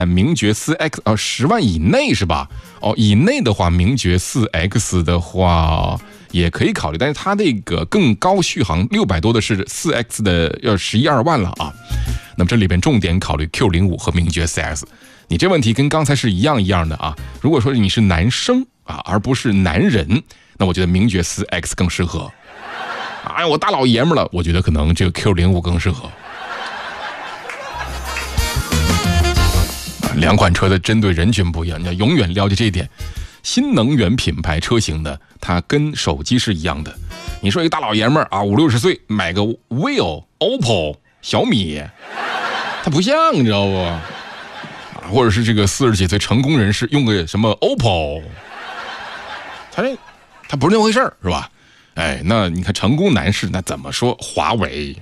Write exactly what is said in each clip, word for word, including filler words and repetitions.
名爵 四 X 啊，十万以内是吧？哦，以内的话，名爵 四 X 的话也可以考虑，但是它这个更高续航六百多的是 四 X 的，要十一二万了啊。那么这里边重点考虑 Q 零五 和名爵 四 X。你这问题跟刚才是一样一样的啊。如果说你是男生啊，而不是男人，那我觉得名爵 四 X 更适合。哎呀，我大老爷们了，我觉得可能这个 Q 零五 更适合。两款车的针对人群不一样，你要永远了解这一点。新能源品牌车型呢，它跟手机是一样的。你说一个大老爷们儿啊，五六十岁买个 vivo、O P P O、小米，它不像，你知道不？啊，或者是这个四十几岁成功人士用个什么 O P P O， 它这它不是那回事儿，是吧？哎，那你看成功男士那怎么说？华为、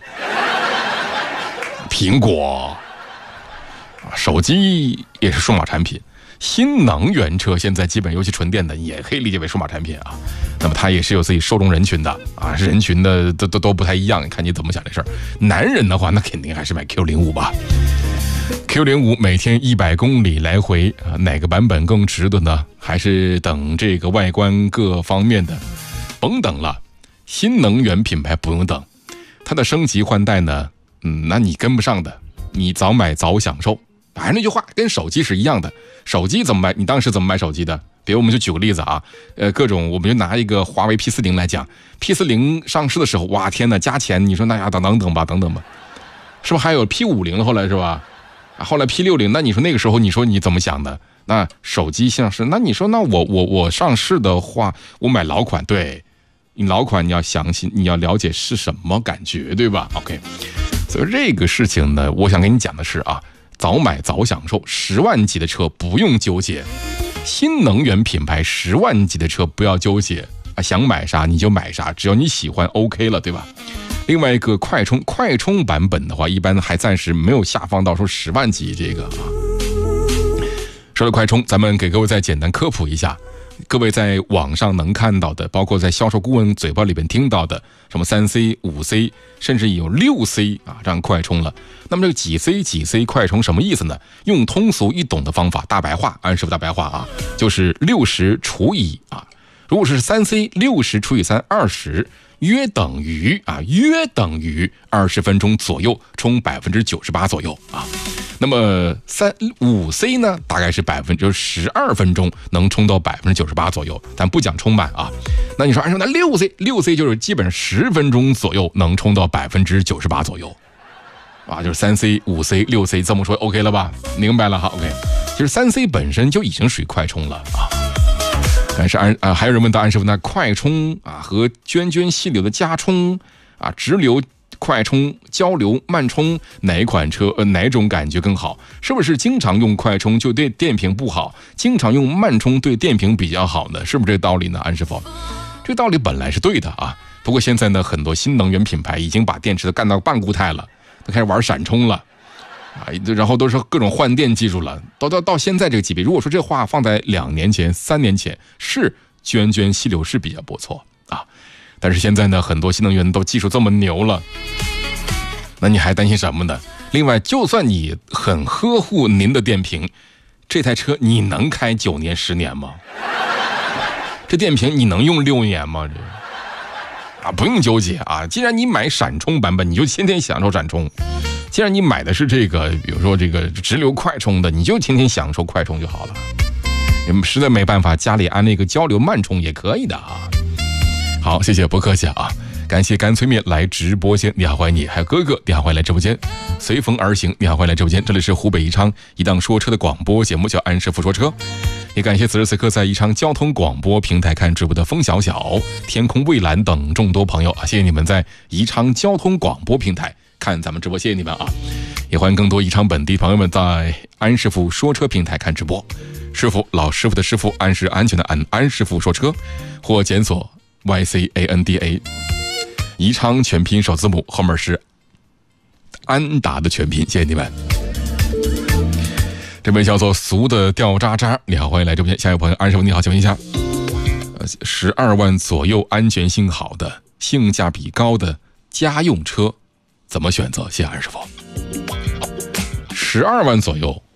苹果。手机也是数码产品，新能源车现在基本尤其纯电的也可以理解为数码产品啊。那么它也是有自己受众人群的啊，人群的都都都不太一样，看你怎么想这事儿。男人的话，那肯定还是买 Q 零五 吧。Q 零五 每天一百公里来回啊，哪个版本更值得呢？还是等这个外观各方面的，甭等了。新能源品牌不用等，它的升级换代呢，嗯，那你跟不上的，你早买早享受。还是那句话，跟手机是一样的。手机怎么买？你当时怎么买手机的？比如我们就举个例子啊，呃，各种我们就拿一个华为 P 四零 来讲 ，P 四零 上市的时候，哇天哪，加钱，你说那呀，等等等吧，等等吧，是不是还有 P 五零 了？后来是吧？啊，后来 P 六零，那你说那个时候，你说你怎么想的？那手机上市，那你说那我我我上市的话，我买老款，对，你老款你要详细，你要了解是什么感觉，对吧 ？OK， 所以这个事情呢，我想跟你讲的是啊。早买早享受，十万级的车不用纠结，新能源品牌十万级的车不要纠结啊，想买啥你就买啥，只要你喜欢 OK 了，对吧？另外一个快充，快充版本的话，一般还暂时没有下放到说十万级这个啊。说到快充，咱们给各位再简单科普一下。各位在网上能看到的，包括在销售顾问嘴巴里边听到的，什么三 C、五 C， 甚至有六 C 啊，这样快充了。那么这个几 C 几 C 快充什么意思呢？用通俗易懂的方法，大白话，安师傅大白话啊，就是六十除以啊，如果是三 C， 六十除以三，二十，约等于啊，约等于二十分钟左右充百分之九十八左右啊。那么三五 C 呢，大概是百分之十二分钟能充到百分之九十八左右，但不讲充满啊。那你说按说那六 C 六 C 就是基本上十分钟左右能充到百分之九十八左右，啊，就是三 C、五 C、六 C 这么说 OK 了吧？明白了哈 ，OK。其实三 C 本身就已经属于快充了啊。但是安啊，还有人问到安师傅，那快充啊和涓涓细流的加充啊，直流。快充、交流、慢充，哪一款车呃哪种感觉更好？是不是经常用快充就对电瓶不好，经常用慢充对电瓶比较好呢？是不是这个道理呢？安师傅，这个道理本来是对的啊。不过现在呢，很多新能源品牌已经把电池都干到半固态了，都开始玩闪充了啊，然后都是各种换电技术了。到到到现在这个级别，如果说这话放在两年前、三年前，是涓涓细流是比较不错啊。但是现在呢，很多新能源都技术这么牛了，那你还担心什么呢？另外，就算你很呵护您的电瓶，这台车你能开九年、十年吗？这电瓶你能用六年吗？这啊，不用纠结啊！既然你买闪充版本，你就天天享受闪充；既然你买的是这个，比如说这个直流快充的，你就天天享受快充就好了。实在没办法，家里安那个交流慢充也可以的啊。好，谢谢，不客气啊！感谢干脆面来直播间，你好，欢迎你，还有哥哥，你好，欢迎来直播间，随风而行，你好，欢迎来直播间，这里是湖北宜昌一档说车的广播节目，叫安师傅说车。也感谢此时此刻在宜昌交通广播平台看直播的风小小、天空蔚蓝等众多朋友啊，谢谢你们在宜昌交通广播平台看咱们直播，谢谢你们啊！也欢迎更多宜昌本地朋友们在安师傅说车平台看直播。师傅，老师傅的师傅，安是安全的安，安师傅说车，或检索 Y C A N D A， 宜昌全拼首字母后面是安达的全拼，谢谢你们。这位叫做俗的掉渣渣，你好，欢迎来这边。下一位朋友，安师傅你好，请问一下，十二万左右安全性好的、性价比高的家用车怎么选择？谢谢安师傅。十二万左右